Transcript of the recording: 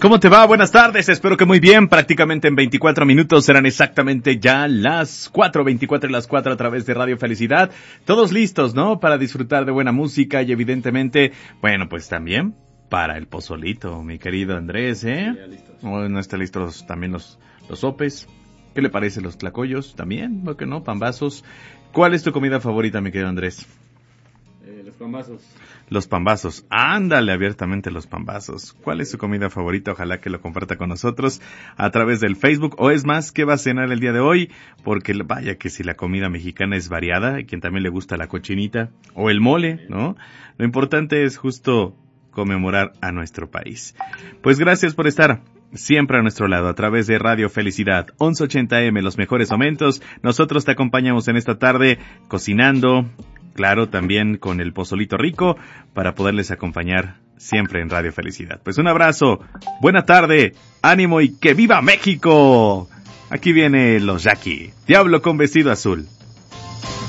¿Cómo te va? Buenas tardes, espero que muy bien. Prácticamente en 24 minutos serán exactamente ya las 4:24 y las 4 a través de Radio Felicidad. Todos listos, ¿no? Para disfrutar de buena música y evidentemente, bueno, pues también para el pozolito, mi querido Andrés, ¿eh? Ya listos. No están listos también los sopes. ¿Qué le parece los tlacoyos? También, ¿por qué no? Pambazos. ¿Cuál es tu comida favorita, mi querido Andrés? Los pambazos. Los pambazos. Ándale abiertamente los pambazos. ¿Cuál es su comida favorita? Ojalá que lo comparta con nosotros a través del Facebook. O es más, ¿qué va a cenar el día de hoy? Porque vaya que si la comida mexicana es variada, y quien también le gusta la cochinita o el mole, ¿no? Lo importante es justo conmemorar a nuestro país. Pues gracias por estar siempre a nuestro lado a través de Radio Felicidad 1180M, los mejores momentos. Nosotros te acompañamos en esta tarde cocinando, claro, también con el pozolito rico para poderles acompañar siempre en Radio Felicidad. Pues un abrazo, buena tarde, ánimo y ¡que viva México! Aquí viene los Jackie, Diablo con vestido azul.